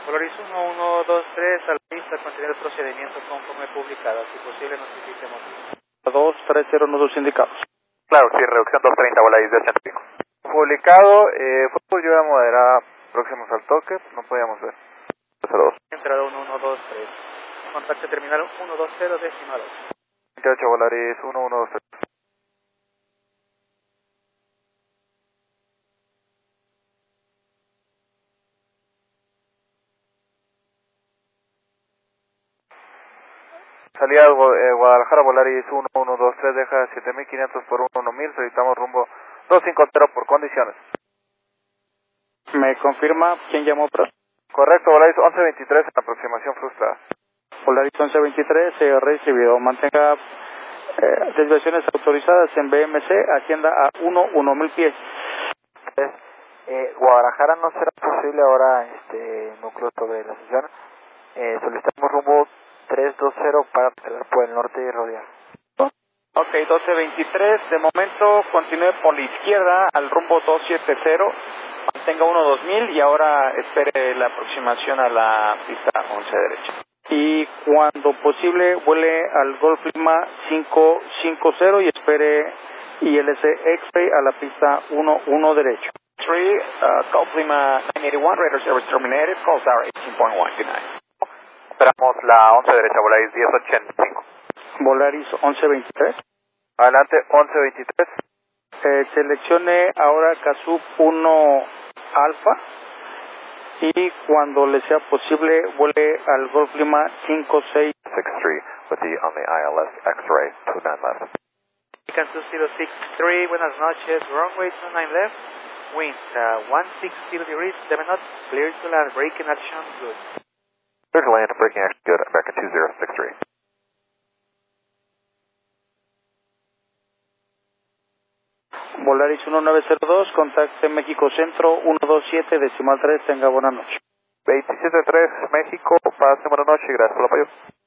Polaris 1123 a la pista, continuar el procedimiento conforme publicado. Si posible, notifiquemos. 2302 indicados. Claro, sí, reducción 230, Volaris de 85. Publicado, fue lluvia moderada próximos al toque, no podíamos ver. 02. Entrada 1123. Contacto terminal 120 decimal 28, Volaris 1123. Salida Guadalajara, Volaris 1123, deja 7500 por 1000, solicitamos rumbo 250 por condiciones. ¿Me confirma quién llamó? Correcto, Volaris 1123, aproximación frustrada. Volaris 1123, recibido. Mantenga desviaciones autorizadas en BMC, ascienda a 1000 pies. Guadalajara no será posible ahora núcleo sobre la sesión. Solicitamos rumbo 320 para por el norte y rodear. Ok, 1223, de momento continúe por la izquierda al rumbo 270, mantenga 2000 y ahora espere la aproximación a la pista 11 derecha. Y cuando posible vuele al Golf Lima 550 y espere ILS X-Ray a la pista 11 derecho. 3, Golf Lima 981, radar service terminated, call tower 18.1, good night. Esperamos la 11 derecha, Volaris 1085. Volaris 1123. Adelante, 1123. Seleccione ahora CASUP 1 Alfa y cuando le sea posible vuele al Golf Lima 5663 with the on the ILS X-ray 29 left. American 2063, buenas noches, runway 29 left, wind 160 degrees, 7 knots, clear to land, braking action, good. Clear to land, braking action, good, American 2063. Volaris 1902, contacte México Centro 127, decimal 3, tenga buena noche. 273, México, pase buena noche, gracias por el apoyo.